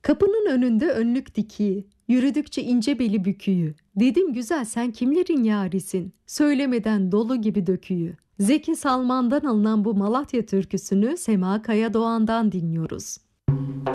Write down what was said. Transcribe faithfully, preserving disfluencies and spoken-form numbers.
Kapının önünde önlük dikiği, yürüdükçe ince beli büküğü. Dedim güzel sen kimlerin yarisin, söylemeden dolu gibi döküyü. Zeki Salman'dan alınan bu Malatya türküsünü Sema Kaya Doğan'dan dinliyoruz.